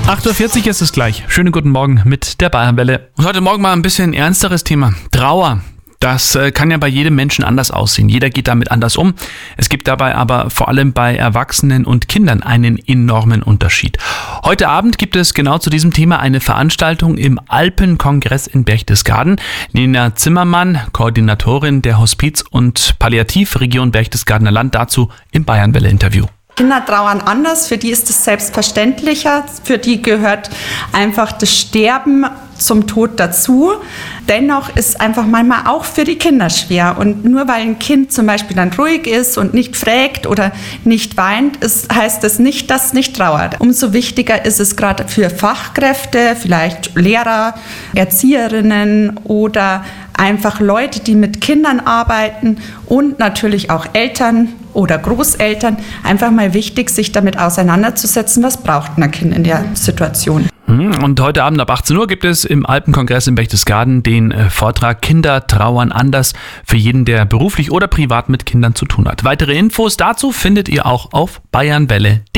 8:40 Uhr ist es gleich. Schönen guten Morgen mit der Bayernwelle. Und heute Morgen mal ein bisschen ernsteres Thema. Trauer. Das kann ja bei jedem Menschen anders aussehen. Jeder geht damit anders um. Es gibt dabei aber vor allem bei Erwachsenen und Kindern einen enormen Unterschied. Heute Abend gibt es genau zu diesem Thema eine Veranstaltung im Alpenkongress in Berchtesgaden. Nina Zimmermann, Koordinatorin der Hospiz- und Palliativregion Berchtesgadener Land, dazu im Bayernwelle-Interview. Kinder trauern anders, für die ist es selbstverständlicher, für die gehört einfach das Sterben zum Tod dazu. Dennoch ist einfach manchmal auch für die Kinder schwer. Und nur weil ein Kind zum Beispiel dann ruhig ist und nicht frägt oder nicht weint, heißt das nicht, dass es nicht trauert. Umso wichtiger ist es gerade für Fachkräfte, vielleicht Lehrer, Erzieherinnen oder einfach Leute, die mit Kindern arbeiten und natürlich auch Eltern oder Großeltern, einfach mal wichtig, sich damit auseinanderzusetzen, was braucht ein Kind in der Situation. Und heute Abend ab 18 Uhr gibt es im Alpenkongress in Berchtesgaden den Vortrag Kinder trauern anders für jeden, der beruflich oder privat mit Kindern zu tun hat. Weitere Infos dazu findet ihr auch auf bayernwelle.de.